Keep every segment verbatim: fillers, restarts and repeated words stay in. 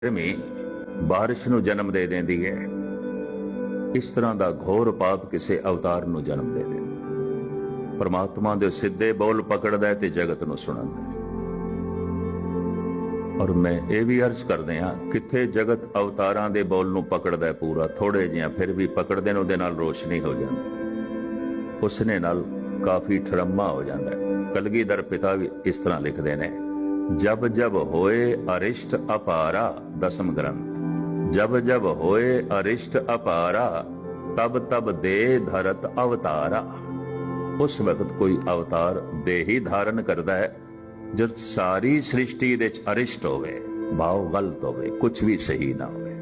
ਗਰਮੀ ਬਾਰਿਸ਼ ਨੂੰ ਜਨਮ ਦੇ ਦਿੰਦੀ ਹੈ। ਇਸ ਤਰ੍ਹਾਂ ਦਾ ਘੋਰ ਪਾਪ ਕਿਸੇ ਅਵਤਾਰ ਨੂੰ ਜਨਮ ਦੇ ਦਿੰਦਾ। ਪਰਮਾਤਮਾ ਦੇ ਸਿੱਧੇ ਬੋਲ ਪਕੜਦਾ ਤੇ ਜਗਤ ਨੂੰ ਸੁਣਾਉਂਦਾ। ਔਰ ਮੈਂ ਇਹ ਵੀ ਅਰਜ਼ ਕਰਦੇ ਹਾਂ, ਕਿੱਥੇ ਜਗਤ ਅਵਤਾਰਾਂ ਦੇ ਬੋਲ ਨੂੰ ਪਕੜਦਾ ਪੂਰਾ, ਥੋੜੇ ਜਿਹਾ ਫਿਰ ਵੀ ਪਕੜਦੇ ਨੇ, ਉਹਦੇ ਨਾਲ ਰੋਸ਼ਨੀ ਹੋ ਜਾਂਦੀ, ਉਸਨੇ ਨਾਲ ਕਾਫੀ ਠਰਮਾ ਹੋ ਜਾਂਦਾ। ਕਲਗੀਧਰ ਪਿਤਾ ਵੀ ਇਸ ਤਰ੍ਹਾਂ ਲਿਖਦੇ ਨੇ, ਜਬ ਜਬ ਹੋਏ ਅਰਿਸ਼ਟ ਅਪਾਰਾ, ਦਸਮ ਗ੍ਰੰਥ, ਜਬ ਜਬ ਹੋਏ ਅਰਿਸ਼ਟ ਅਪਾਰਾ, ਤਬ ਤਬ ਦੇ ਧਰਤ ਅਵਤਾਰਾ। ਉਸ ਵਕਤ ਕੋਈ ਅਵਤਾਰ ਦੇ ਹੀ ਧਾਰਨ ਕਰਦਾ ਹੈ ਜਦ ਸਾਰੀ ਸ੍ਰਿਸ਼ਟੀ ਦੇ ਵਿੱਚ ਅਰਿਸ਼ਟ ਹੋਵੇ, ਭਾਵ ਗਲਤ ਹੋਵੇ, ਕੁਛ ਵੀ ਸਹੀ ਨਾ ਹੋਵੇ,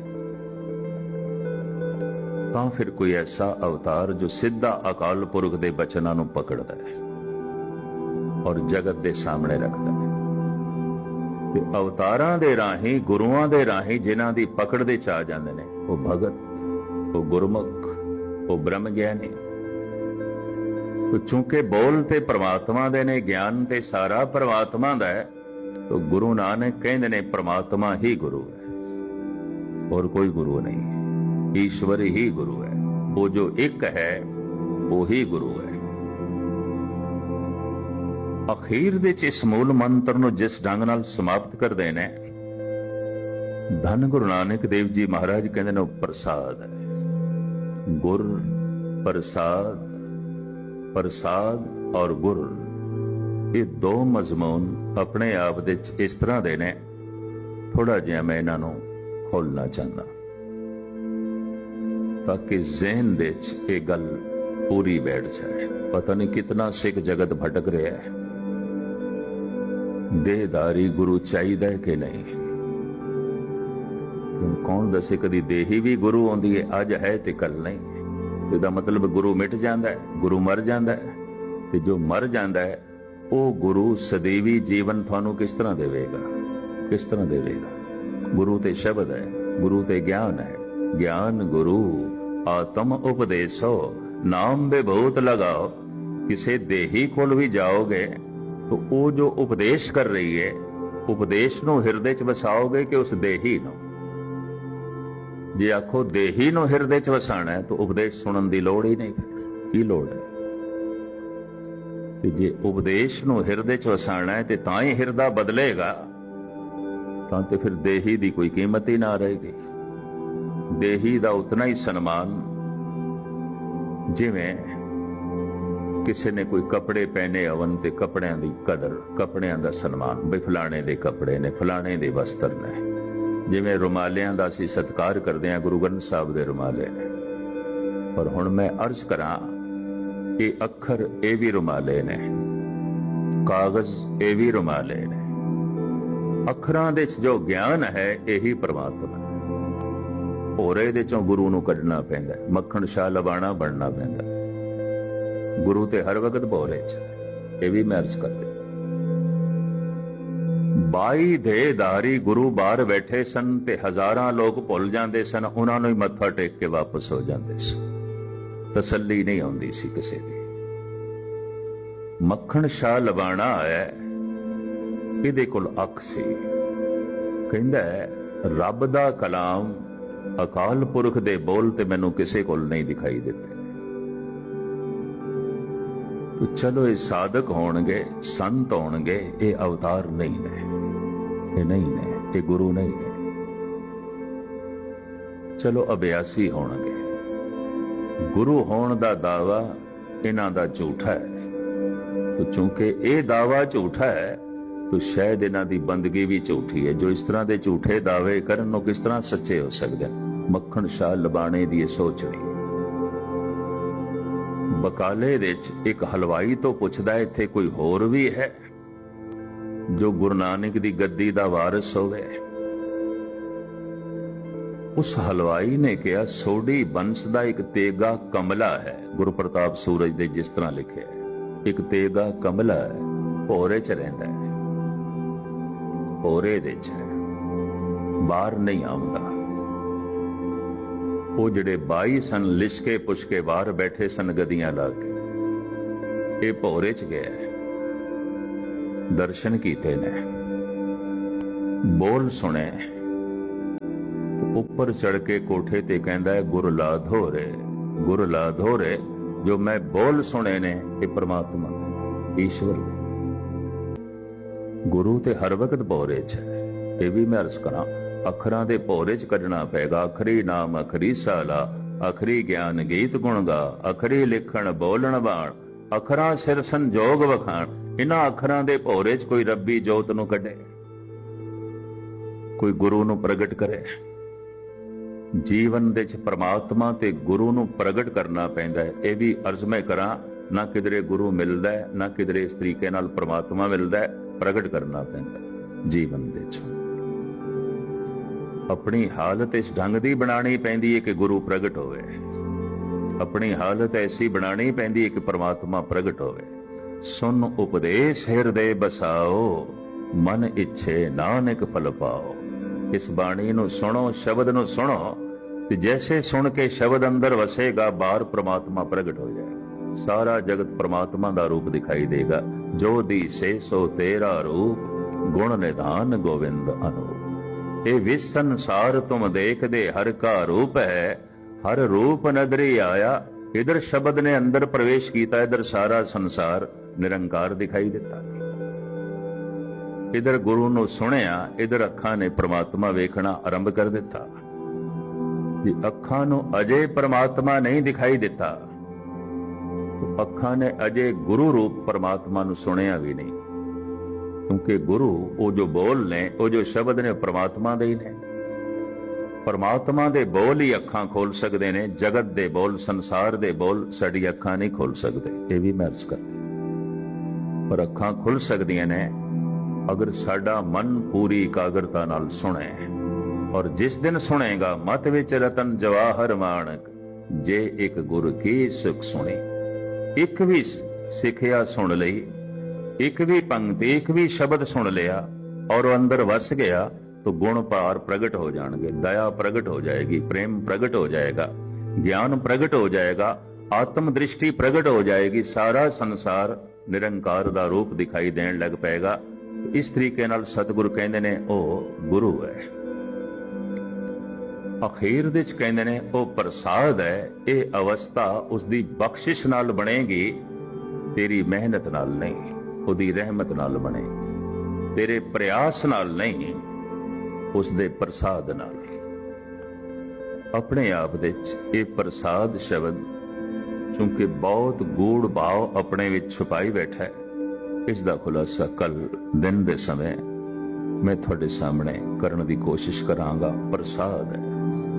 ਤਾਂ ਫਿਰ ਕੋਈ ਐਸਾ ਅਵਤਾਰ ਜੋ ਸਿੱਧਾ ਅਕਾਲ ਪੁਰਖ ਦੇ ਬਚਨਾਂ ਨੂੰ ਪਕੜਦਾ ਹੈ ਔਰ ਜਗਤ ਦੇ ਸਾਹਮਣੇ ਰੱਖਦਾ ਹੈ। ਤੇ ਅਵਤਾਰਾਂ ਦੇ ਰਾਹੀਂ, ਗੁਰੂਆਂ ਦੇ ਰਾਹੀਂ ਜਿਨ੍ਹਾਂ ਦੀ ਪਕੜ ਦੇ ਚ ਆ ਜਾਂਦੇ ਨੇ, ਉਹ ਭਗਤ, ਉਹ ਗੁਰਮੁਖ, ਉਹ ਬ੍ਰਹਮ ਗਿਆਨੀ। ਤੋ ਚੂੰਕਿ ਬੋਲ ਤੇ ਪ੍ਰਮਾਤਮਾ ਦੇ ਨੇ, ਗਿਆਨ ਤੇ ਸਾਰਾ ਪ੍ਰਮਾਤਮਾ ਦਾ ਹੈ, ਤੋ ਗੁਰੂ ਨਾਨਕ ਕਹਿੰਦੇ ਨੇ ਪ੍ਰਮਾਤਮਾ ਹੀ ਗੁਰੂ ਹੈ ਔਰ ਕੋਈ ਗੁਰੂ ਨਹੀਂ, ਈਸ਼ਵਰ ਹੀ ਗੁਰੂ ਹੈ। ਉਹ ਜੋ ਇੱਕ ਹੈ ਉਹੀ ਗੁਰੂ ਹੈ। ਅਖੀਰ ਦੇ ਚ ਇਸ ਮੂਲ ਮੰਤਰ ਨੂੰ ਜਿਸ ਢੰਗ ਨਾਲ ਸਮਾਪਤ ਕਰਦੇ ਨੇ, ਧੰਨ ਗੁਰੂ ਨਾਨਕ ਦੇਵ ਜੀ ਮਹਾਰਾਜ ਕਹਿੰਦੇ ਨੇ ਉਹ ਪ੍ਰਸਾਦ ਹੈ। ਗੁਰ ਪ੍ਰਸਾਦ, ਪ੍ਰਸਾਦ ਔਰ ਗੁਰ, ਇਹ ਦੋ ਮਜ਼ਮੂਨ ਆਪਣੇ ਆਪ ਦੇ ਚ ਇਸ ਤਰ੍ਹਾਂ ਦੇ ਨੇ, ਥੋੜਾ ਜਿਹਾ ਮੈਂ ਇਹਨਾਂ ਨੂੰ ਖੋਲਣਾ ਚਾਹੁੰਦਾ ਤਾਂ ਕਿ ਜ਼ਿਹਨ ਦੇ ਚ ਇਹ ਗੱਲ ਪੂਰੀ ਬੈਠ ਜਾਏ। ਪਤਾ ਨਹੀਂ ਕਿਤਨਾ ਸਿੱਖ ਜਗਤ ਭਟਕ ਰਿਹਾ ਹੈ। ਦੇਹਦਾਰੀ ਗੁਰੂ ਚਾਹੀਦਾ ਕਿ ਨਹੀਂ? ਕੌਣ ਦੱਸੇ, ਕਦੀ ਦੇਹੀ ਵੀ ਗੁਰੂ ਆਉਂਦੀ ਹੈ, ਅੱਜ ਹੈ ਤੇ ਕੱਲ ਨਹੀਂ। ਇਹਦਾ ਮਤਲਬ ਗੁਰੂ ਮਿਟ ਜਾਂਦਾ ਹੈ, ਗੁਰੂ ਮਰ ਜਾਂਦਾ ਹੈ। ਤੇ ਜੋ ਮਰ ਜਾਂਦਾ ਹੈ ਉਹ ਗੁਰੂ ਸਦੀਵੀ ਜੀਵਨ ਤੁਹਾਨੂੰ ਕਿਸ ਤਰ੍ਹਾਂ ਦੇਵੇਗਾ? ਕਿਸ ਤਰ੍ਹਾਂ ਦੇਵੇਗਾ? ਗੁਰੂ ਤੇ ਸ਼ਬਦ ਹੈ, ਗੁਰੂ ਤੇ ਗਿਆਨ ਹੈ। ਗਿਆਨ ਗੁਰੂ ਆਤਮ ਉਪਦੇਸੋ, ਨਾਮ ਵਿਭੂਤ ਲਗਾਓ। ਕਿਸੇ ਦੇਹੀ ਕੋਲ ਵੀ ਜਾਓਗੇ ਤਾਂ ਉਹ ਜੋ ਉਪਦੇਸ਼ ਕਰ ਰਹੀ ਹੈ, ਉਪਦੇਸ਼ ਨੂੰ ਹਿਰਦੇ ਚ ਵਸਾਓਗੇ ਕਿ ਉਸ ਦੇਹੀ ਨੂੰ? ਜੇ ਆਖੋ ਦੇਹੀ ਨੂੰ ਹਿਰਦੇ ਚ ਵਸਾਣਾ ਹੈ ਤਾਂ ਉਪਦੇਸ਼ ਸੁਣਨ ਦੀ ਲੋੜ ਹੀ ਨਹੀਂ, ਕੀ ਲੋੜ ਹੈ? ਤੇ ਜੇ ਉਪਦੇਸ਼ ਨੂੰ ਹਿਰਦੇ ਚ ਵਸਾਣਾ ਹੈ ਤੇ ਤਾਂ ਹੀ ਹਿਰਦਾ ਬਦਲੇਗਾ, ਤਾਂ ਤੇ ਫਿਰ ਦੇਹੀ ਦੀ ਕੋਈ ਕੀਮਤ ਹੀ ਨਾ ਰਹੇਗੀ। ਦੇਹੀ ਦਾ ਉਤਨਾ ਹੀ ਸਨਮਾਨ ਜਿਵੇਂ ਕਿਸੇ ਨੇ ਕੋਈ ਕੱਪੜੇ ਪਹਿਨੇ ਹੋਣ ਤੇ ਕੱਪੜਿਆਂ ਦੀ ਕਦਰ, ਕੱਪੜਿਆਂ ਦਾ ਸਨਮਾਨ, ਬਈ ਫਲਾਣੇ ਦੇ ਕੱਪੜੇ ਨੇ, ਫਲਾਣੇ ਦੇ ਵਸਤਰ ਨੇ। ਜਿਵੇਂ ਰੁਮਾਲਿਆਂ ਦਾ ਅਸੀਂ ਸਤਿਕਾਰ ਕਰਦੇ ਹਾਂ, ਗੁਰੂ ਗ੍ਰੰਥ ਸਾਹਿਬ ਦੇ ਰੁਮਾਲੇ ਨੇ। ਪਰ ਹੁਣ ਮੈਂ ਅਰਜ਼ ਕਰਾਂ, ਇਹ ਅੱਖਰ ਇਹ ਵੀ ਰੁਮਾਲੇ ਨੇ, ਕਾਗਜ਼ ਇਹ ਵੀ ਰੁਮਾਲੇ ਨੇ। ਅੱਖਰਾਂ ਦੇ ਚ ਜੋ ਗਿਆਨ ਹੈ ਇਹੀ ਪ੍ਰਮਾਤਮਾ ਹੈ। ਭੋਰੇ ਦੇ ਚੋਂ ਗੁਰੂ ਨੂੰ ਕੱਢਣਾ ਪੈਂਦਾ, ਮੱਖਣ ਸ਼ਾਹ ਲਵਾਣਾ ਬਣਨਾ ਪੈਂਦਾ। ਗੁਰੂ ਤੇ ਹਰ ਵਕਤ ਭੋਰੇ ਚ, ਇਹ ਵੀ ਮੈਂ ਅਰਜ਼ ਕਰਦੇ। ਬਾਈ ਦੇਹਧਾਰੀ ਗੁਰੂ ਬਾਹਰ ਬੈਠੇ ਸਨ ਤੇ ਹਜ਼ਾਰਾਂ ਲੋਕ ਭੁੱਲ ਜਾਂਦੇ ਸਨ, ਉਹਨਾਂ ਨੂੰ ਹੀ ਮੱਥਾ ਟੇਕ ਕੇ ਵਾਪਸ ਹੋ ਜਾਂਦੇ ਸਨ। ਤਸੱਲੀ ਨਹੀਂ ਆਉਂਦੀ ਸੀ ਕਿਸੇ ਦੀ। ਮੱਖਣ ਸ਼ਾਹ ਲਵਾਣਾ ਆਇਆ, ਇਹਦੇ ਕੋਲ ਅੱਖ ਸੀ। ਕਹਿੰਦਾ ਰੱਬ ਦਾ ਕਲਾਮ, ਅਕਾਲ ਪੁਰਖ ਦੇ ਬੋਲ ਤੇ ਮੈਨੂੰ ਕਿਸੇ ਕੋਲ ਨਹੀਂ ਦਿਖਾਈ ਦਿੱਤੇ। ਤੋ ਚਲੋ ਇਹ ਸਾਧਕ ਹੋਣਗੇ, ਸੰਤ ਹੋਣਗੇ, ਇਹ ਅਵਤਾਰ ਨਹੀਂ ਨੇ, ਇਹ ਨਹੀਂ ਨੇ, ਇਹ ਗੁਰੂ ਨਹੀਂ ਨੇ। ਚਲੋ ਅਭਿਆਸੀ ਹੋਣਗੇ। ਗੁਰੂ ਹੋਣ ਦਾ ਦਾਵਾ ਇਹਨਾਂ ਦਾ ਝੂਠਾ ਹੈ। ਤੋ ਚੂੰਕਿ ਇਹ ਦਾਵਾ ਝੂਠਾ ਹੈ ਤੋ ਸ਼ਾਇਦ ਇਹਨਾਂ ਦੀ ਬੰਦਗੀ ਵੀ ਝੂਠੀ ਹੈ। ਜੋ ਇਸ ਤਰ੍ਹਾਂ ਦੇ ਝੂਠੇ ਦਾਅਵੇ ਕਰਨ, ਉਹ ਕਿਸ ਤਰ੍ਹਾਂ ਸੱਚੇ ਹੋ ਸਕਦੇ? ਮੱਖਣ ਸ਼ਾਹ ਲਬਾਣੇ ਦੀ ਇਹ ਸੋਚ ਨਹੀਂ। ਬਕਾਲੇ ਦੇ ਵਿੱਚ ਇੱਕ ਹਲਵਾਈ ਤੋਂ ਪੁੱਛਦਾ, ਇੱਥੇ ਕੋਈ ਹੋਰ ਵੀ ਹੈ ਜੋ ਗੁਰੂ ਨਾਨਕ ਦੀ ਗੱਦੀ ਦਾ ਵਾਰਿਸ ਹੋਵੇ? ਉਸ ਹਲਵਾਈ ਨੇ ਕਿਹਾ, ਸੋਢੀ ਬੰਸ ਦਾ ਇੱਕ ਤੇਗਾ ਕਮਲਾ ਹੈ। ਗੁਰੂ ਪ੍ਰਤਾਪ ਸੂਰਜ ਦੇ ਜਿਸ ਤਰ੍ਹਾਂ ਲਿਖਿਆ ਹੈ, ਇੱਕ ਤੇਗਾ ਕਮਲਾ ਹੈ, ਭੋਰੇ ਚ ਰਹਿੰਦਾ ਹੈ, ਭੋਰੇ ਦੇ ਚ ਹੈ, ਬਾਹਰ ਨਹੀਂ ਆਉਂਦਾ। ਉਹ ਜਿਹੜੇ ਬਾਈ ਸਨ, ਲਿਸ਼ਕੇ ਪੁਸ਼ਕੇ ਬਾਹਰ ਬੈਠੇ ਸਨ ਗਦੀਆਂ ਲਾ ਕੇ, ਇਹ ਭੋਰੇ ਚ ਗਿਆ, ਦਰਸ਼ਨ ਕੀਤੇ ਨੇ, ਬੋਲ ਸੁਣੇ, ਉੱਪਰ ਚੜ ਕੇ ਕੋਠੇ ਤੇ ਕਹਿੰਦਾ ਹੈ, ਗੁਰ ਲਾਧੋ ਰੇ, ਗੁਰ ਲਾਧੋ ਰੇ। ਜੋ ਮੈਂ ਬੋਲ ਸੁਣੇ ਨੇ ਇਹ ਪ੍ਰਮਾਤਮਾ ਈਸ਼ਵਰ ਨੇ। ਗੁਰੂ ਤੇ ਹਰ ਵਕਤ ਭੋਰੇ ਚ ਹੈ। ਇਹ ਵੀ ਮੈਂ ਅਰਜ਼ ਕਰਾਂ, ਅੱਖਰਾਂ ਦੇ ਭੋਰੇ ਚ ਕੱਢਣਾ ਪਏਗਾ। ਅਖਰੀ ਨਾਮ ਅਖਰੀ ਸਾਲਾ, ਅਖਰੀ ਗਿਆਨ ਗੀਤ ਗੁਣ ਗਾ, ਅਖਰੀ ਲਿਖਣ ਬੋਲਣ ਬਾਣ, ਅੱਖਰਾਂ ਸਿਰ ਸੰਜੋਗ ਵਖਾਣ। ਇਹਨਾਂ ਅੱਖਰਾਂ ਦੇ ਭੋਰੇ ਚ ਕੋਈ ਰੱਬੀ ਜੋਤ ਨੂੰ ਕੱਢੇ, ਕੋਈ ਗੁਰੂ ਨੂੰ ਪ੍ਰਗਟ ਕਰੇ। ਜੀਵਨ ਦੇ ਚ ਪ੍ਰਮਾਤਮਾ ਤੇ ਗੁਰੂ ਨੂੰ ਪ੍ਰਗਟ ਕਰਨਾ ਪੈਂਦਾ ਹੈ। ਇਹ ਵੀ ਅਰਜ਼ ਮੈਂ ਕਰਾਂ, ਨਾ ਕਿਧਰੇ ਗੁਰੂ ਮਿਲਦਾ ਹੈ, ਨਾ ਕਿਧਰੇ ਇਸ ਤਰੀਕੇ ਨਾਲ ਪ੍ਰਮਾਤਮਾ ਮਿਲਦਾ ਹੈ। ਪ੍ਰਗਟ ਕਰਨਾ ਪੈਂਦਾ ਜੀਵਨ ਦੇ ਚ। ਆਪਣੀ ਹਾਲਤ ਇਸ ਢੰਗ ਦੀ ਬਣਾਣੀ ਪੈਂਦੀ ਹੈ ਕਿ ਗੁਰੂ ਪ੍ਰਗਟ ਹੋਵੇ। ਆਪਣੀ ਹਾਲਤ ਐਸੀ ਬਣਾਣੀ ਪੈਂਦੀ ਹੈ ਕਿ ਪ੍ਰਮਾਤਮਾ ਪ੍ਰਗਟ ਹੋਵੇ। ਸੁਨ ਉਪਦੇਸ਼ ਹਿਰਦੇ ਬਸਾਓ, ਮਨ ਇੱਛੇ ਨਾਨਕ ਫਲ ਪਾਓ। ਇਸ ਬਾਣੀ ਨੂੰ ਸੁਣੋ, ਸ਼ਬਦ ਨੂੰ ਸੁਣੋ, ਤੇ ਜੈਸੇ ਸੁਣ ਕੇ ਸ਼ਬਦ ਅੰਦਰ ਵਸੇਗਾ, ਬਾਹਰ ਪ੍ਰਮਾਤਮਾ ਪ੍ਰਗਟ ਹੋ ਜਾਏਗਾ। ਸਾਰਾ ਜਗਤ ਪ੍ਰਮਾਤਮਾ ਦਾ ਰੂਪ ਦਿਖਾਈ ਦੇਗਾ। ਜੋ ਦੀ ਸੇ ਸੋ ਤੇਰਾ ਰੂਪ, ਗੁਣ ਨਿਧਾਨ ਗੋਵਿੰਦ ਅਨੂਪ। ਇਹ ਵਿਸ ਸੰਸਾਰ ਤੁਮ ਦੇਖਦੇ ਹਰ ਕਾ ਰੂਪ ਹੈ, ਹਰ ਰੂਪ ਨਦਰੀ ਆਇਆ। ਇਧਰ ਸ਼ਬਦ ਨੇ ਅੰਦਰ ਪ੍ਰਵੇਸ਼ ਕੀਤਾ, ਇਧਰ ਸਾਰਾ ਸੰਸਾਰ ਨਿਰੰਕਾਰ ਦਿਖਾਈ ਦਿੱਤਾ। ਇਧਰ ਗੁਰੂ ਨੂੰ ਸੁਣਿਆ, ਇਧਰ ਅੱਖਾਂ ਨੇ ਪ੍ਰਮਾਤਮਾ ਵੇਖਣਾ ਆਰੰਭ ਕਰ ਦਿੱਤਾ। ਜੇ ਅੱਖਾਂ ਨੂੰ ਅਜੇ ਪ੍ਰਮਾਤਮਾ ਨਹੀਂ ਦਿਖਾਈ ਦਿੱਤਾ, ਅੱਖਾਂ ਨੇ ਅਜੇ ਗੁਰੂ ਰੂਪ ਪ੍ਰਮਾਤਮਾ ਨੂੰ ਸੁਣਿਆ ਵੀ ਨਹੀਂ। ਕਿਉਂਕਿ ਗੁਰੂ ਉਹ ਜੋ ਬੋਲ ਨੇ, ਉਹ ਜੋ ਸ਼ਬਦ ਨੇ, ਪ੍ਰਮਾਤਮਾ ਦੇ ਹੀ ਨੇ। ਪ੍ਰਮਾਤਮਾ ਦੇ ਬੋਲ ਹੀ ਅੱਖਾਂ ਖੋਲ ਸਕਦੇ ਨੇ। ਜਗਤ ਦੇ ਬੋਲ, ਸੰਸਾਰ ਦੇ ਬੋਲ ਸਾਡੀ ਅੱਖਾਂ ਨਹੀਂ ਖੋਲ ਸਕਦੇ। ਇਹ ਵੀ ਮੈਂ ਅਰਜ਼ ਕਰਦਾ। ਪਰ ਅੱਖਾਂ ਖੁੱਲ ਸਕਦੀਆਂ ਨੇ ਅਗਰ ਸਾਡਾ ਮਨ ਪੂਰੀ ਇਕਾਗਰਤਾ ਨਾਲ ਸੁਣੇ। ਔਰ ਜਿਸ ਦਿਨ ਸੁਣੇਗਾ, ਮਤ ਵਿੱਚ ਰਤਨ ਜਵਾਹਰ ਮਾਣਕ, ਜੇ ਇੱਕ ਗੁਰ ਕੀ ਸੁਖ ਸੁਣੀ। ਇੱਕ ਵੀ ਸਿੱਖਿਆ ਸੁਣ ਲਈ, ਇੱਕ ਵੀ ਪੰਕਤੀ, ਇੱਕ ਵੀ ਸ਼ਬਦ ਸੁਣ ਲਿਆ ਔਰ ਅੰਦਰ ਵਸ ਗਿਆ, तो गुण पार प्रगट हो जाएंगे, दया प्रगट हो जाएगी, प्रेम प्रगट हो जाएगा, ज्ञान प्रगट हो जाएगा, आत्म दृष्टि प्रगट हो जाएगी। सारा संसार निरंकार दा रूप दिखाई देन लग पेगा। इस तरीके नाल सतगुरु कहंदे ने ओ गुरु है। अखीर दे च कहंदे ने ओ प्रसाद है। ये अवस्था उसदी बख्शिश नाल बनेगी, तेरी मेहनत नाल नहीं, उहदी रहमत नाल बनेगी, तेरे प्रयास नाल नहीं, उसदे प्रसाद नाल। अपने आप दे ये प्रसाद शब्द चूंकि बहुत गूढ़ भाव अपने विच छुपाई बैठा है, इसका खुलासा कल दिन दे समय मैं थोड़े सामने करने की कोशिश करांगा। प्रसाद है,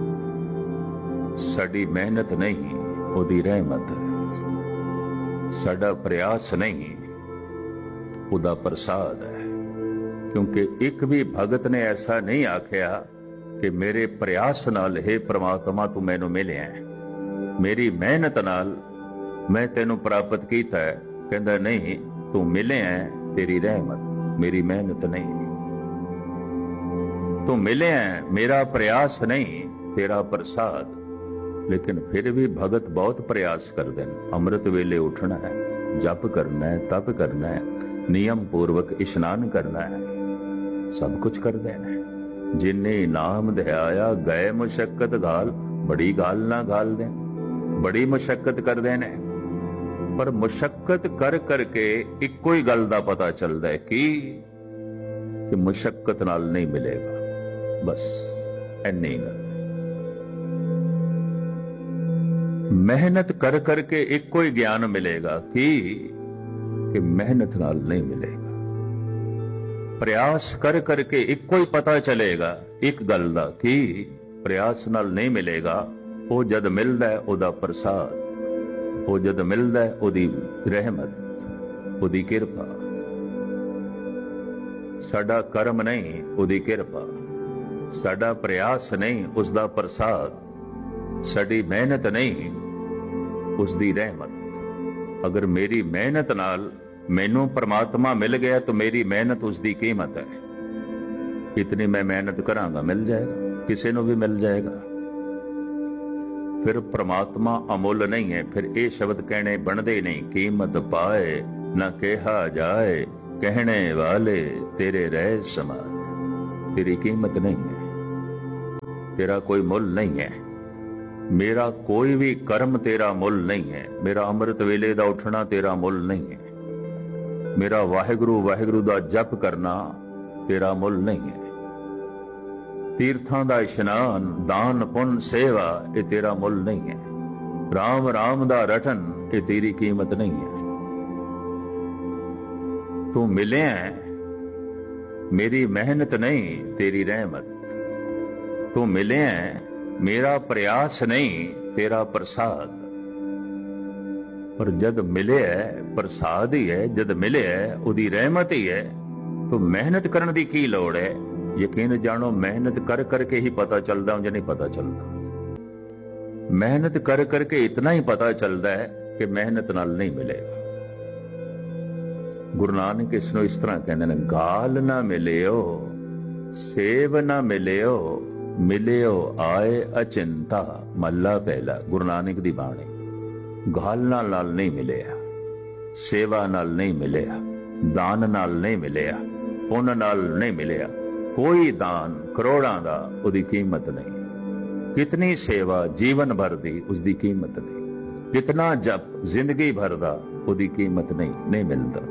साडी मेहनत नहीं, उहदी रहमत है, साडा प्रयास नहीं, उहदा प्रसाद है। क्योंकि एक भी भगत ने ऐसा नहीं आख्या कि मेरे प्रयास नाल हे परमात्मा तू मैनू मिलिया है, मेरी मेहनत नाल मैं तेनू प्राप्त कीता है। कहंदा नहीं, तू मिले है, तेरी रहमत, मेरी मेहनत नहीं। तू मिले है, मेरा प्रयास नहीं, तेरा प्रसाद। लेकिन फिर भी भगत बहुत प्रयास करते हैं। अमृत वेले उठना है, जप करना है, तप करना है, नियम पूर्वक इशनान करना है, सब कुछ करते हैं। जिन्ने नाम ध्याया गए मुशक्कत गाल, बड़ी गाल ना गाल दे, बड़ी मुशक्कत करते हैं। पर मुशक्कत कर करके इको ही गल दा पता चलता है कि, कि मुशक्कत नाल नहीं मिलेगा। बस इन्नी गल। मेहनत कर करके इको ही ज्ञान मिलेगा कि, कि मेहनत नाल नहीं मिलेगा। प्रयास कर करके इको ही पता चलेगा एक गल दा कि प्रयास नाल नहीं मिलेगा। वो जद मिलदा है ओदा प्रसाद, वो जद मिलदा है ओदी रहमत, ओदी किरपा। साडा कर्म नहीं, ओदी किरपा, साडा प्रयास नहीं, उसदा प्रसाद, साडी मेहनत नहीं, उसदी रहमत। अगर मेरी मेहनत नाल मैनू परमात्मा मिल गया तो मेरी मेहनत उसकी कीमत है। इतनी मैं मेहनत करांगा, मिल जाएगा, किसी को भी मिल जाएगा। फिर परमात्मा अमुल नहीं है। फिर ये शब्द कहने बनते नहीं, कीमत पाए न कहा जाए, कहने वाले तेरे रह समान। तेरी कीमत नहीं है, तेरा कोई मुल नहीं है, मेरा कोई भी कर्म तेरा मुल नहीं है, मेरा अमृत वेले दा उठना तेरा मुल नहीं है, मेरा वाहिगुरु वाहिगुरु दा जप करना तेरा मुल नहीं है, तीर्थां दा इशनान दान पुन सेवा ये तेरा मुल नहीं है, राम राम दा रटन ये तेरी कीमत नहीं है। तू मिले है मेरी मेहनत नहीं तेरी रहमत, तू मिले है मेरा प्रयास नहीं तेरा प्रसाद। पर जद मिले है प्रसाद ही है, जद मिले है उदी रहमत ही है, तो मेहनत करने की की लोड़ है। यकीन जानो मेहनत कर करके ही पता चलता मुझे नहीं पता चलता। मेहनत कर करके इतना ही पता चलता है कि मेहनत नाल नहीं मिलेगा। गुरु नानक इसनों इस तरह कहते हैं, गाल ना मिलियो सेव ना मिलियो, मिलियो आए अचिंता। मल्ला पहला गुरु नानक दी बाणी। गाल नाल नहीं मिलिया, सेवा नाल नहीं मिलिया, दान नाल नहीं मिलिया, पुन नाल नहीं मिलिया। कोई दान करोड़ां दा उदी कीमत नहीं, कितनी सेवा जीवन भर दी उसकी कीमत नहीं, कितना जप जिंदगी भर दा उदी कीमत नहीं नहीं मिलता।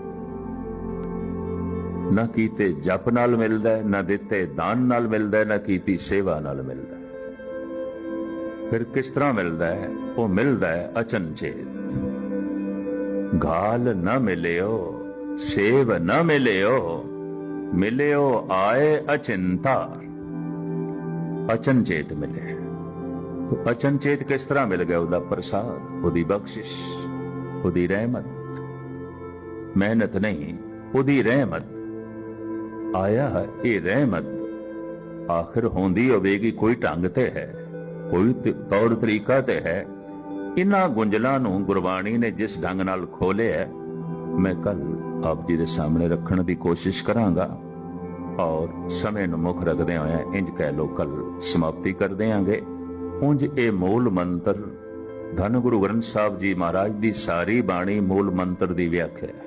ना कीते जप नाल मिलता है, ना दिते दान नाल मिलता है, ना कीती सेवा नाल मिलता है। फिर किस तरह मिलता है? वो मिलता है अचनचेत। गाल न मिलियो सेव न मिलियो, मिलियो आए अचिंता। अचनचेत मिले तो अचनचेत किस तरह मिल गया? उदा प्रसाद, उदी बख्शिश, उदी रहमत। मेहनत नहीं, उदी रहमत। आया ये रहमत आखिर होंदी होवेगी कोई ढंग ते है, कोई तौर तरीका ते है। इन्हां गुंजलां नूं गुरबाणी ने जिस ढंग नाल खोले है, मैं कल आप जी दे सामने रखने की कोशिश करांगा और समय नूं मुख रखदे होए इंज कह लो कल समाप्ति कर देंगे। उंज ये मूल मंत्र धन गुरु ग्रंथ साहब जी महाराज की सारी बाणी मूल मंत्र की व्याख्या है।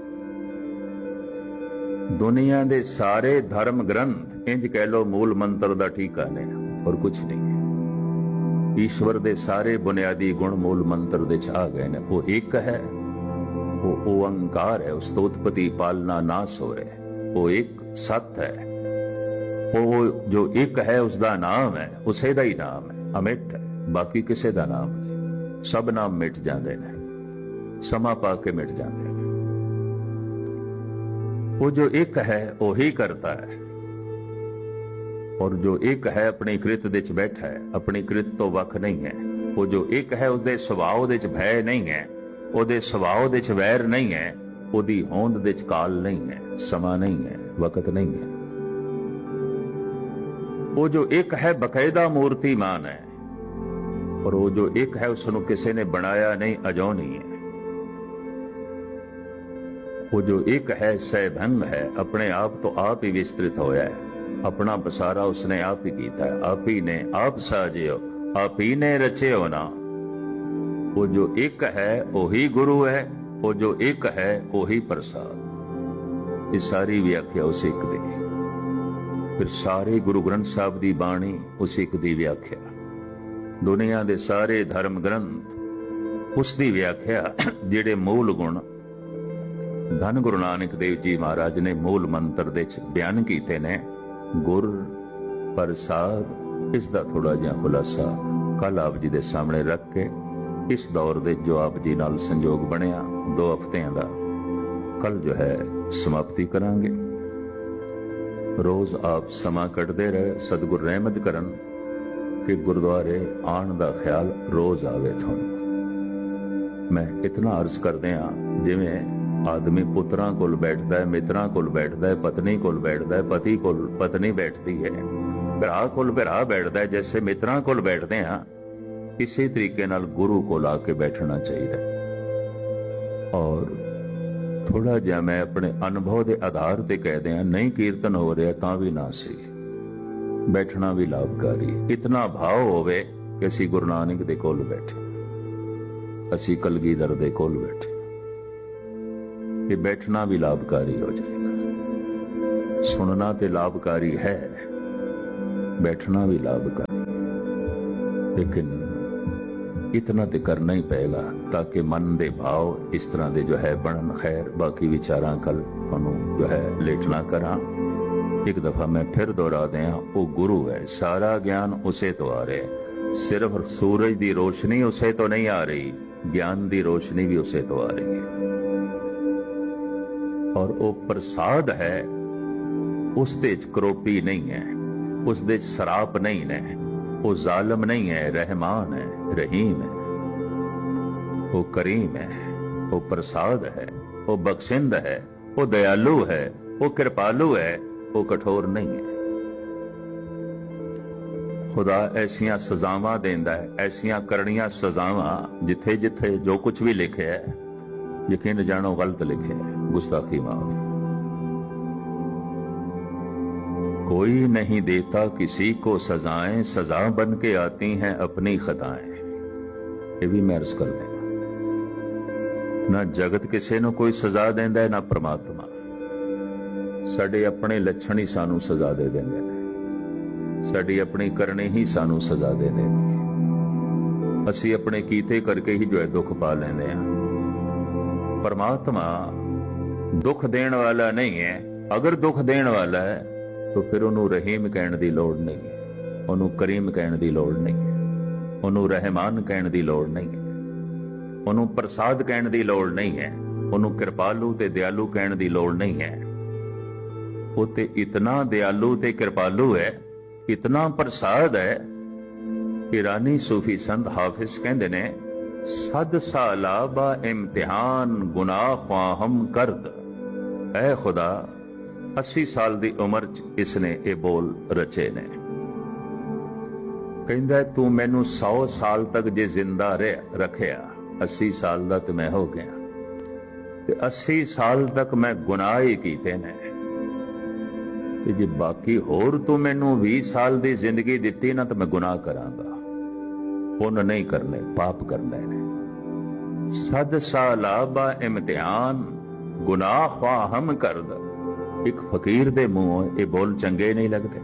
दुनिया के सारे धर्म ग्रंथ इंज कह लो मूल मंत्र का ठीका ने और कुछ नहीं। ईश्वर के सारे बुनियादी गुण मूल मंत्र दे च आ गए ने। वो एक है, वो ओंकार है, उस तो उत्पत्ति पालना नाश हो रहे। वो एक सत्य है, वो जो एक है उसका नाम है, उसे दा ही नाम है, अमिट है, बाकी किसे दा नाम नहीं। सब नाम मिट जाते हैं, समा पा के मिट जाते हैं। वो जो एक है वो ही करता है, और जो एक है अपनी कृत दे च बैठा है, अपनी कृत तो वख नहीं है। वो जो एक है उसके सुभाव दे च भय नहीं है, ਉਹਦੇ ਸੁਭਾਅ ਦੇ ਚ ਵੈਰ नहीं है, ਉਹਦੀ ਹੋਂਦ ਦੇ ਚ ਕਾਲ नहीं है, समा नहीं है, वक्त नहीं है। वो जो एक है बकायदा मूर्तिमान है, और वो जो एक है उसनों किसी ने बनाया नहीं, अजो नहीं है। वो जो एक है सहभंग है, अपने आप तो आप ही विस्तृत होया है, अपना बसारा उसने आप ही कीता है, आप ही ने आप साजियो, आप ही ने रचियो ना। वो जो एक है वही गुरु है, वो जो एक है वही प्रसाद। ये सारी व्याख्या उस एक दी। फिर सारे गुरु ग्रंथ साहब की बाणी उस एक दी व्याख्या। दुनिया के सारे धर्म ग्रंथ उसकी व्याख्या, जेड़े मूल गुण धन गुरु नानक देव जी महाराज ने मूल मंत्र दे बयान किए ने। गुर प्रसाद इसका थोड़ा जिहा खुलासा कल आप जी के सामने रख के इस दौर दे जो आप जी नाल संयोग बनिया दो हफ्तियां दा, कल जो है समाप्ति करांगे। रोज आप समा कटदे रहे, सतगुर रहमत करन कि गुरुद्वारे आन दा ख्याल रोज आवे तुहानूं। मैं इतना अर्ज कर दिया, जिवें आदमी पुत्रां कोल बैठदा है, मित्रां कोल बैठदा है, पत्नी कोल बैठदा है, पति कोल पत्नी बैठती है, भरा कोल भरा बैठदा है, जैसे मित्रां कोल बैठदे हां, इसी तरीके नाल गुरु को लाके बैठना चाहिए। और थोड़ा जिहा मैं अपने अनुभव के आधार पर कह दिया, नहीं कीर्तन हो रहा तां भी ना सही, बैठना भी लाभकारी। इतना भाव होवे कि असी गुरु नानक दे कोल बैठे, असी कलगीधर दे कोल बैठे, ये बैठना भी लाभकारी हो जाएगा। सुनना तो लाभकारी है, बैठना भी लाभकारी। लेकिन इतना तो करना ही पेगा ताकि मन दे भाव इस तरह दे जो है बनन। खैर बाकी विचारां कल तुहानू जो है लेटना करा। एक दफा मैं फिर दोहरा दिया, वो गुरु है, सारा ज्ञान उसे तो आ रहा है। सिर्फ सूरज की रोशनी उसे तो नहीं आ रही, ज्ञान की रोशनी भी उसे तो आ रही है। और वो प्रसाद है, उसदे च करोपी नहीं है, उसदे च सराप नहीं है, वो जालिम नहीं है, रहमान है, रहीम है, वो करीम है, वो प्रसाद है, वो बख्शिंद है, वो दयालु है, वो कृपालु है, वो कठोर नहीं है। खुदा ऐसियां सजावां देंदा है, ऐसियां करनियां सजावां जिथे जिथे जो कुछ भी लिखे है यकीन जानो गलत लिखे है, गुस्ताखी माफ। कोई नहीं देता किसी को सजाएं, सजा बन के आती हैं अपनी खताएं। ये भी मैं अर्ज कर देना, ना जगत किसी ਨੂੰ कोई सजा देंदा है, ना परमात्मा। साडे अपने लक्षण ही सानू सजा दे देंगे ने, साडी अपनी करनी ही सानू सजा दे देंगे। असी अपने कीते करके ही जो है दुख पा लेंदे हैं। परमात्मा दुख देण वाला नहीं है। अगर दुख देण वाला है तो फिर उन्होंने रहीम कहने की लोड़ नहीं है, उन्होंने करीम कहने की लोड़ नहीं है, उन्होंने रहमान कहने की लोड़ नहीं है, उन्होंने प्रसाद कहने की लोड़ नहीं है, उन्होंने कृपालु ते दयालु कहने की लोड़ नहीं है। वो ते इतना दयालु ते कृपालु है, इतना प्रसाद है कि रानी सूफी संत हाफिज कहते ने, सद साला बा इम्तिहान गुनाह ख्वाहम करद। ऐ खुदा अस्सी साल की उम्र च इसने ये बोल रचे ने। कहंदा तू मैनू सौ साल तक जे जिंदा रह रखिया, अस्सी साल दा ते मैं हो गया, ते अस्सी साल तक मैं गुनाह ही कीते ने, ते जे बाकी होर तू मैनू बीस साल की जिंदगी दिती ना तो मैं गुनाह करांगा। पुण्य नहीं करने, पाप करने ने। सद साला बा इम्तिहान गुनाह ख्वाहम करद। एक फकीर दे मुंह ये बोल चंगे नहीं लगते,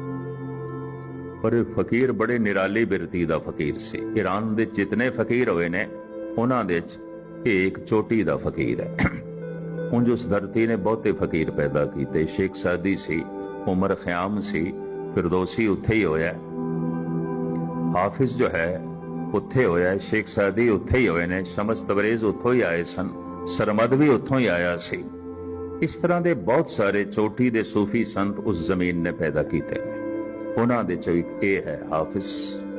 पर फकीर बड़े निराली बिरती दा फकीर सी। ईरान दे जितने फकीर होए ने उन्हां दे च एक चोटी दा फकीर है। उंज उस धरती ने बहुते फकीर पैदा कीते। शेख सादी सी, उमर ख्याम सी, फिरदौसी उत्थे ही होया, हाफिज जो है उत्थे होया, शेख सादी उत्थे ही होए ने, शमस तबरेज उत्थों ही आए सन, सरमद भी उत्थों ही आया सी। इस तरह के बहुत सारे चोटी दे सूफी संत उस जमीन ने पैदा किए। उन्हां दे चों एक ये है हाफिज।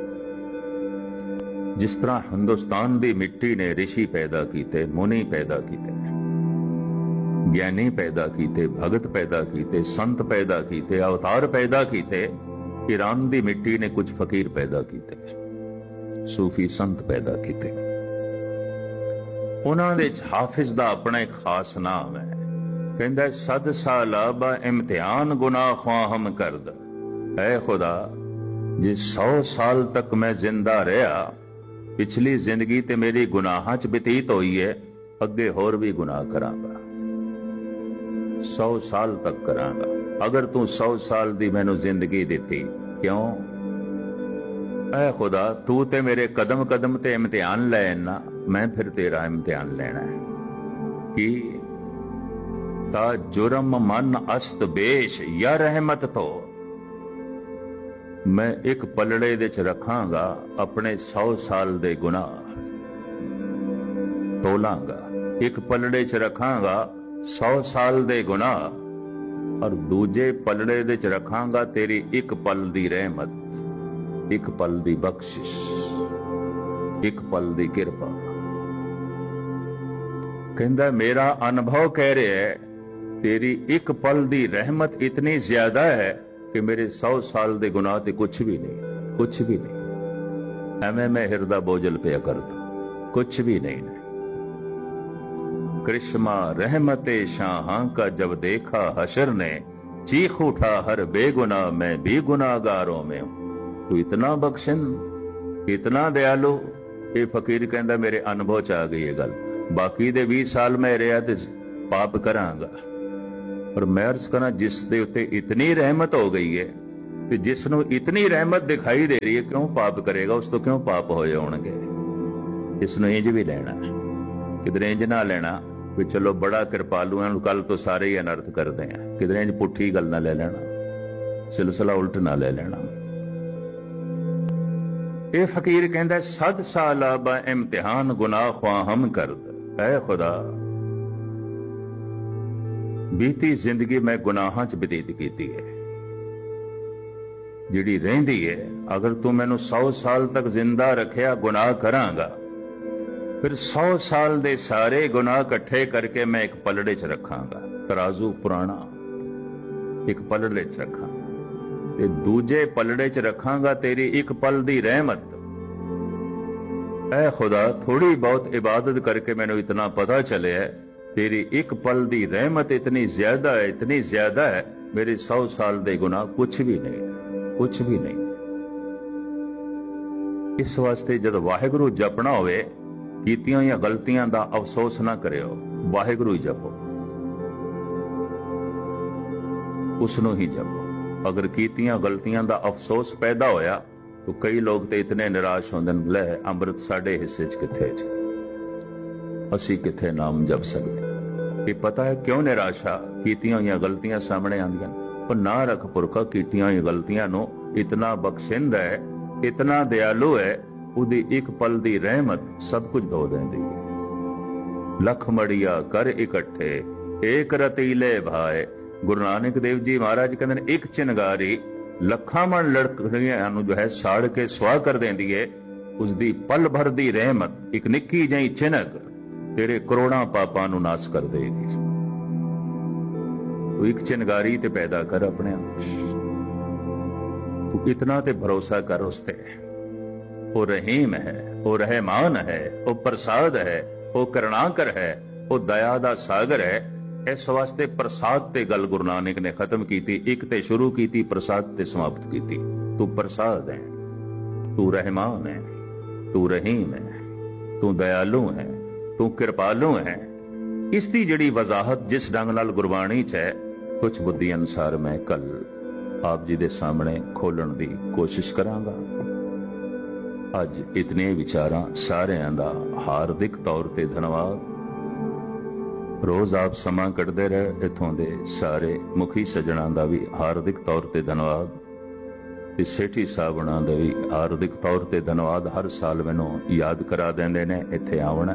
जिस तरह हिंदुस्तान की मिट्टी ने ऋषि पैदा किए, मुनि पैदा किए, ज्ञानी पैदा किए, भगत पैदा किए, संत पैदा किए, अवतार पैदा किए, ईरान की मिट्टी ने कुछ फकीर पैदा किए, सूफी संत पैदा किए। उन्हां दे हाफिज दा अपना एक खास नाम है। कहंदा सद साला बा इम्तिहान गुनाह ख्वाहम करद। ऐ खुदा जे सौ साल तक मैं जिंदा रहा, पिछली जिंदगी ते मेरी गुनाहां च बतीत हुई है, अगे होर भी गुनाह करांगा, सौ साल तक करांगा। अगर तू सौ साल दी मैनू जिंदगी दिती, क्यों? ऐ खुदा तू ते मेरे कदम कदम ते इम्तिहान लेना, मैं फिर तेरा इम्तिहान लेना है कि ता जुर्म मन अस्त बेश या रहमत तो। मैं एक पलड़े दे च रखांगा अपने सौ साल दे गुनाह, तोलांगा। एक पलड़े च रखांगा सौ साल दे गुनाह, और दूजे पलड़े दे च रखांगा तेरी एक पल दी रहमत, एक पल दी बख्शिश, एक पल दी किरपा। कहंदा मेरा अनुभव कह रहा है तेरी एक पल दी रहमत इतनी ज्यादा है कि मेरे सौ साल दे गुनाह ते कुछ भी नहीं, कुछ भी नहीं। एवं मैं हिरदा बोझल पे कर दूं, कुछ भी नहीं, नहीं। कृष्मा रहमते शाहां का जब देखा हशर ने, चीख उठा हर बेगुनाह मैं भी गुनाहगारों में हूं। तू इतना बख्शन, इतना दयालु। ये फकीर कहंदा मेरे अनुभव च आ गई है गल। बाकी दे बीस साल मैं रहा ते पाप करांगा, पर मैं अर्ज करा जिस दे उत्ते इतनी रहमत हो गई है ਤੇ ਜਿਸ ਨੂੰ ਇਤਨੀ ਰਹਿਮਤ ਦਿਖਾਈ ਦੇ ਰਹੀ ਹੈ, ਕਿਉਂ ਪਾਪ ਕਰੇਗਾ? ਉਸ ਤੋਂ ਕਿਉਂ ਪਾਪ ਹੋਏ ਹੋਣਗੇ? ਇਸ ਨੂੰ ਇੰਜ ਵੀ ਲੈਣਾ, ਕਿਧਰੇ ਇੰਜ ਨਾ ਲੈਣਾ ਵੀ ਚਲੋ ਬੜਾ ਕਿਰਪਾਲੂ ਹੈ, ਕੱਲ ਤੋਂ ਸਾਰੇ ਹੀ ਅਨਰਥ ਕਰਦੇ ਆ। ਕਿਧਰੇ ਇੰਜ ਪੁੱਠੀ ਗੱਲ ਨਾ ਲੈ ਲੈਣਾ, ਸਿਲਸਿਲਾ ਉਲਟ ਨਾ ਲੈ ਲੈਣਾ। ਇਹ ਫਕੀਰ ਕਹਿੰਦਾ, ਸਦ ਸਾਲਾ ਬਾ ਇਮਤਿਹਾਨ ਗੁਨਾਹ ਖਵਾਹਮ ਕਰਦ। ਐ ਖੁਦਾ, ਬੀਤੀ ਜ਼ਿੰਦਗੀ ਮੈਂ ਗੁਨਾਹਾਂ ਚ ਬਤੀਤ ਕੀਤੀ ਹੈ, ਜਿਹੜੀ ਰਹਿੰਦੀ ਹੈ ਅਗਰ ਤੂੰ ਮੈਨੂੰ ਸੌ ਸਾਲ ਤੱਕ ਜ਼ਿੰਦਾ ਰੱਖਿਆ, ਗੁਨਾਹ ਕਰਾਂਗਾ, ਫਿਰ ਸੌ ਸਾਲ ਦੇ ਸਾਰੇ ਗੁਨਾਹ ਇਕੱਠੇ ਕਰਕੇ ਮੈਂ ਇੱਕ ਪਲੜੇ ਚ ਰੱਖਾਂਗਾ। ਤਰਾਜ਼ੂ ਪੁਰਾਣਾ ਇੱਕ ਪਲੜੇ ਚ ਰੱਖਾਂ ਤੇ ਦੂਜੇ ਪਲੜੇ ਚ ਰੱਖਾਂਗਾ ਤੇਰੀ ਇੱਕ ਪਲ ਦੀ ਰਹਿਮਤ। ਐ ਖੁਦਾ, ਥੋੜੀ ਬਹੁਤ ਇਬਾਦਤ ਕਰਕੇ ਮੈਨੂੰ ਇਤਨਾ ਪਤਾ ਚੱਲਿਆ ਤੇਰੀ ਇੱਕ ਪਲ ਦੀ ਰਹਿਮਤ ਇਤਨੀ ਜ਼ਿਆਦਾ ਹੈ, ਇਤਨੀ ਜ਼ਿਆਦਾ ਹੈ, ਮੇਰੇ ਸੌ ਸਾਲ ਦੇ ਗੁਨਾਹ ਕੁਛ ਵੀ ਨਹੀਂ, ਕੁਛ ਵੀ ਨਹੀਂ। ਇਸ ਵਾਸਤੇ ਜਦ ਵਾਹਿਗੁਰੂ ਜਪਣਾ ਹੋਵੇ, ਕੀਤੀਆਂ ਹੋਈਆਂ ਗਲਤੀਆਂ ਦਾ ਅਫਸੋਸ ਨਾ ਕਰਿਓ, ਵਾਹਿਗੁਰੂ ਹੀ ਜਪੋ, ਉਸ ਨੂੰ ਹੀ ਜਪੋ। ਅਗਰ ਕੀਤੀਆਂ ਗਲਤੀਆਂ ਦਾ ਅਫਸੋਸ ਪੈਦਾ ਹੋਇਆ ਤਾਂ ਕਈ ਲੋਕ ਤੇ ਇਤਨੇ ਨਿਰਾਸ਼ ਹੁੰਦੇ ਨੇ, ਲੈ ਅੰਮ੍ਰਿਤ ਸਾਡੇ ਹਿੱਸੇ ਚ ਕਿੱਥੇ ਜੀ, ਅਸੀਂ ਕਿੱਥੇ ਨਾਮ ਜਪ ਸਕਦੇ। ਇਹ ਪਤਾ ਹੈ ਕਿਉਂ ਨਿਰਾਸ਼ਾ? ਕੀਤੀਆਂ ਹੋਈਆਂ ਗਲਤੀਆਂ ਸਾਹਮਣੇ ਆਉਂਦੀਆਂ। ਪਰ ਨਾ ਰੱਖ ਪੁਰਖਾ, ਕੀਤੀਆਂ ਹੋਈਆਂ ਗਲਤੀਆਂ ਨੂੰ ਇਤਨਾ ਬਖਸ਼ਿੰਦ ਹੈ, ਇਤਨਾ ਦਿਆਲੂ ਹੈ, ਉਹਦੀ ਇੱਕ ਪਲ ਦੀ ਰਹਿਮਤ ਸਭ ਕੁਝ ਧੋ ਦਿੰਦੀ ਹੈ। ਲੱਖ ਮੜੀਆ ਕਰ ਇਕੱਠੇ ਏਕ ਰਤੀਲੇ ਭਾਏ। ਗੁਰੂ ਨਾਨਕ ਦੇਵ ਜੀ ਮਹਾਰਾਜ ਕਹਿੰਦੇ ਨੇ, ਇੱਕ ਚਿਨਗਾਰੀ ਲੱਖਾਂ ਮਣ ਲੜਕੀਆਂ ਨੂੰ ਜੋ ਹੈ ਸਾੜ ਕੇ ਸੁਆਹ ਕਰ ਦਿੰਦੀ ਹੈ। ਉਸਦੀ ਪਲ ਭਰ ਦੀ ਰਹਿਮਤ, ਇੱਕ ਨਿੱਕੀ ਜਿਹੀ ਚਿਨਕ ਤੇਰੇ ਕਰੋੜਾਂ ਪਾਪਾਂ ਨੂੰ ਨਾਸ ਕਰ ਦੇਗੀ। ਤੂੰ ਇੱਕ ਚਿਨਗਾਰੀ ਤੇ ਪੈਦਾ ਕਰ ਆਪਣੇ ਆਪ, ਤੂੰ ਇਤਨਾ ਤੇ ਭਰੋਸਾ ਕਰ ਉਸ ਤੇ। ਉਹ ਰਹੀਮ ਹੈ, ਉਹ ਰਹਿਮਾਨ ਹੈ, ਉਹ ਪ੍ਰਸਾਦ ਹੈ, ਉਹ ਕਰੁਣਾਕਰ ਹੈ, ਉਹ ਦਇਆ ਦਾ ਸਾਗਰ ਹੈ। ਇਸ ਵਾਸਤੇ ਪ੍ਰਸਾਦ ਤੇ ਗੱਲ ਗੁਰੂ ਨਾਨਕ ਨੇ ਖਤਮ ਕੀਤੀ, ਇੱਕ ਤੇ ਸ਼ੁਰੂ ਕੀਤੀ, ਪ੍ਰਸਾਦ ਤੇ ਸਮਾਪਤ ਕੀਤੀ। ਤੂੰ ਪ੍ਰਸਾਦ ਹੈ, ਤੂੰ ਰਹਿਮਾਨ ਹੈ, ਤੂੰ ਰਹੀਮ ਹੈ, ਤੂੰ ਦਇਆਲੂ ਹੈ, ਤੂੰ ਕਿਰਪਾਲੂ ਹੈ। ਇਸ ਦੀ ਜਿਹੜੀ ਵਜ਼ਾਹਤ ਜਿਸ ਢੰਗ ਨਾਲ ਗੁਰਬਾਣੀ ਚ ਹੈ, ਕੁਝ ਬੁੱਧੀ ਅਨੁਸਾਰ ਮੈਂ ਕੱਲ ਆਪ ਜੀ ਦੇ ਸਾਹਮਣੇ ਖੋਲਣ ਦੀ ਕੋਸ਼ਿਸ਼ ਕਰਾਂਗਾ। ਅੱਜ ਇਤਨੇ ਵਿਚਾਰਾਂ ਸਾਰਿਆਂ ਦਾ ਹਾਰਦਿਕ ਤੌਰ ਤੇ ਧੰਨਵਾਦ। ਰੋਜ਼ ਆਪ ਸਮਾਂ ਕੱਢਦੇ ਰਹੇ, ਇਥੋਂ ਦੇ ਸਾਰੇ ਮੁਖੀ ਸੱਜਣਾਂ ਦਾ ਵੀ ਹਾਰਦਿਕ ਤੌਰ ਤੇ ਧੰਨਵਾਦ, ਤੇ ਸੇਠੀ ਸਾਹਿਬਾਨਾਂ ਦਾ ਵੀ ਹਾਰਦਿਕ ਤੌਰ ਤੇ ਧੰਨਵਾਦ। ਹਰ ਸਾਲ ਮੈਨੂੰ ਯਾਦ ਕਰਾ ਦਿੰਦੇ ਨੇ ਇੱਥੇ ਆਉਣਾ,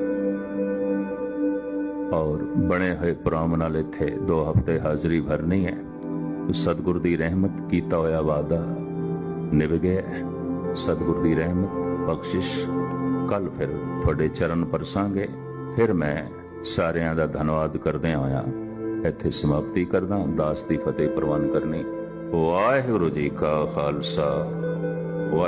ਔਰ ਬਣੇ ਹੋਏ ਪ੍ਰੋਗਰਾਮ ਨਾਲ ਇੱਥੇ ਦੋ ਹਫ਼ਤੇ ਹਾਜ਼ਰੀ ਭਰਨੀ ਹੈ। ਸਤਿਗੁਰ ਦੀ ਰਹਿਮਤ ਕੀਤਾ ਹੋਇਆ ਵਾਅਦਾ ਨਿਭ ਗਿਆ। ਸਤਿਗੁਰ ਦੀ ਰਹਿਮਤ ਬਖਸ਼ਿਸ਼ ਕੱਲ ਫਿਰ ਤੁਹਾਡੇ ਚਰਨ ਪਰਸਾਂਗੇ। ਫਿਰ ਮੈਂ ਸਾਰਿਆਂ ਦਾ ਧੰਨਵਾਦ ਕਰਦਿਆਂ ਹੋਇਆ ਇੱਥੇ ਸਮਾਪਤੀ ਕਰਦਾ। ਦਾਸ ਦੀ ਫਤਿਹ ਪ੍ਰਵਾਨ ਕਰਨੀ। ਵਾਹਿਗੁਰੂ ਜੀ ਕਾ ਖਾਲਸਾ